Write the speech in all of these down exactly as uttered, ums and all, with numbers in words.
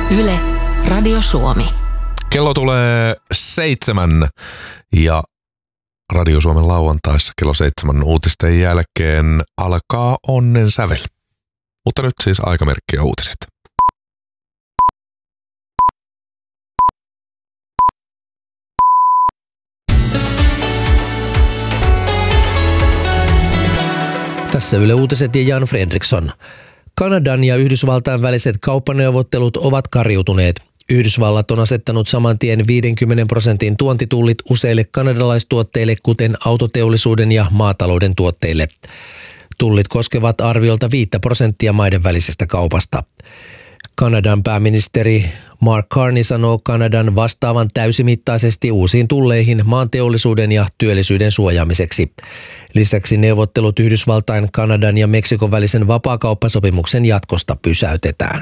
Yle, Radio Suomi. Kello tulee seitsemän ja Radio Suomen lauantaissa kello seitsemän uutisten jälkeen alkaa Onnen sävel. Mutta nyt siis aikamerkki ja uutiset. Tässä Yle Uutiset ja Jan Fredriksson. Kanadan ja Yhdysvaltain väliset kauppaneuvottelut ovat kariutuneet. Yhdysvallat on asettanut saman tien viidenkymmenen prosentin tuontitullit useille kanadalaistuotteille, kuten autoteollisuuden ja maatalouden tuotteille. Tullit koskevat arviolta viittä prosenttia maiden välisestä kaupasta. Kanadan pääministeri Mark Carney sanoo Kanadan vastaavan täysimittaisesti uusiin tulleihin maan teollisuuden ja työllisyyden suojaamiseksi. Lisäksi neuvottelut Yhdysvaltain, Kanadan ja Meksikon välisen vapaakauppasopimuksen jatkosta pysäytetään.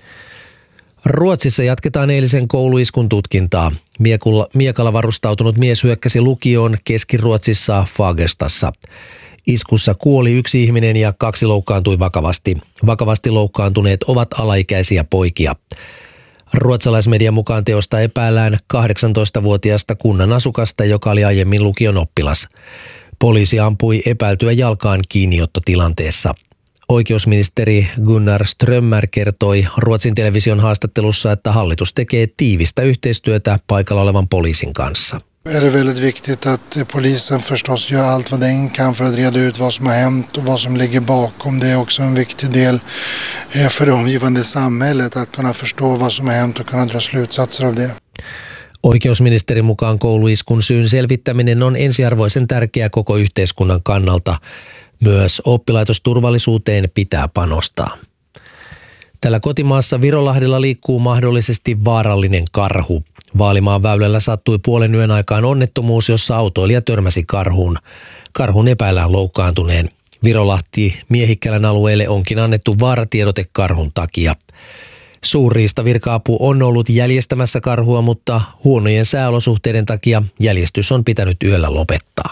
Ruotsissa jatketaan eilisen kouluiskun tutkintaa. Miekulla, miekalla varustautunut mies hyökkäsi lukioon Keski-Ruotsissa Fagerstassa. Iskussa kuoli yksi ihminen ja kaksi loukkaantui vakavasti. Vakavasti loukkaantuneet ovat alaikäisiä poikia. Ruotsalaismedian mukaan teosta epäillään kahdeksantoistavuotiaasta kunnan asukasta, joka oli aiemmin lukion oppilas. Poliisi ampui epäiltyä jalkaan kiinniottotilanteessa. Oikeusministeri Gunnar Strömmar kertoi Ruotsin television haastattelussa, että hallitus tekee tiivistä yhteistyötä paikalla olevan poliisin kanssa. Är det väldigt viktigt att polisen förstås gör allt vad den kan för att reda ut vad som har hänt och vad som ligger bakom. Det är också en viktig del för det omgivande samhället att kunna förstå vad som har hänt och kunna dra slutsatser av det. Oikeusministerin mukaan kouluiskun syyn selvittäminen on ensiarvoisen tärkeää koko yhteiskunnan kannalta. Myös oppilaitosturvallisuuteen pitää panostaa. Tällä kotimaassa Virolahdella liikkuu mahdollisesti vaarallinen karhu. Vaalimaan väylällä sattui puolen yön aikaan onnettomuus, jossa autoilija törmäsi karhuun. Karhun epäillään loukkaantuneen. Virolahti Miehikkälän alueelle onkin annettu vaaratiedote karhun takia. Suurriistavirka-apu on ollut jäljestämässä karhua, mutta huonojen sääolosuhteiden takia jäljestys on pitänyt yöllä lopettaa.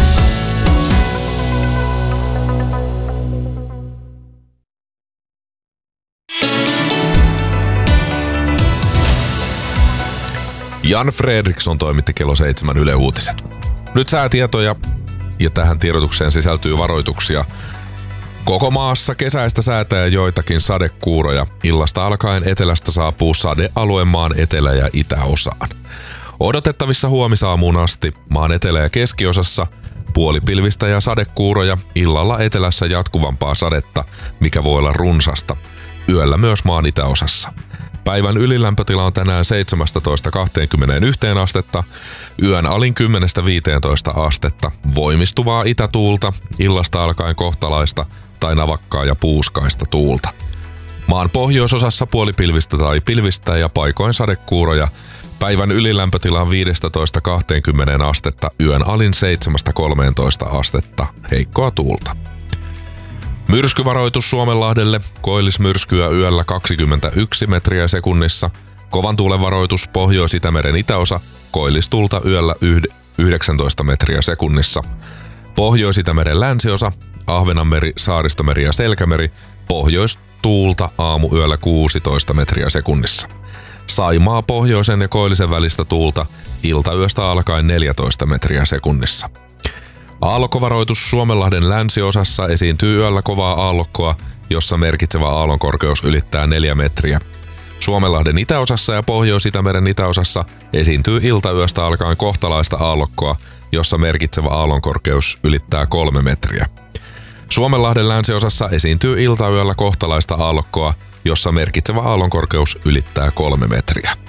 Jan Fredriksson toimitti kello seitsemän Yle Uutiset. Nyt säätietoja ja tähän tiedotukseen sisältyy varoituksia. Koko maassa kesäistä säätä ja joitakin sadekuuroja. Illasta alkaen etelästä saapuu sadealue maan etelä- ja itäosaan. Odotettavissa huomisaamuun asti maan etelä- ja keskiosassa puolipilvistä ja sadekuuroja, illalla etelässä jatkuvampaa sadetta, mikä voi olla runsasta. Yöllä myös maan itäosassa. Päivän ylilämpötila on tänään seitsemästätoista kaksikymmentäyksi astetta, yön alin kymmenestä viiteentoista astetta, voimistuvaa itätuulta, illasta alkaen kohtalaista tai navakkaa ja puuskaista tuulta. Maan pohjoisosassa puolipilvistä tai pilvistä ja paikoin sadekuuroja, päivän ylilämpötila on viidestätoista kaksikymmentä astetta, yön alin seitsemästä kolmeentoista astetta, heikkoa tuulta. Myrskyvaroitus Suomenlahdelle, koillismyrskyä yöllä kaksikymmentäyksi metriä sekunnissa, kovan tuulen varoitus Pohjois-Itämeren itäosa, koillistulta yöllä yhdeksäntoista metriä sekunnissa. Pohjois-Itämeren länsiosa, Ahvenanmeri, Saaristomeri ja Selkämeri, pohjoistuulta aamuyöllä kuusitoista metriä sekunnissa. Saimaa pohjoisen ja koillisen välistä tuulta, iltayöstä alkaen neljätoista metriä sekunnissa. Aallokkovaroitus Suomenlahden länsiosassa, esiintyy yöllä kovaa aallokkoa, jossa merkitsevä aallonkorkeus ylittää neljä metriä. Suomenlahden itäosassa ja Pohjois-Itämeren itäosassa esiintyy iltayöstä alkaen kohtalaista aallokkoa, jossa merkitsevä aallonkorkeus ylittää kolme metriä. Suomenlahden länsiosassa esiintyy iltayöllä kohtalaista aallokkoa, jossa merkitsevä aallonkorkeus ylittää kolme metriä.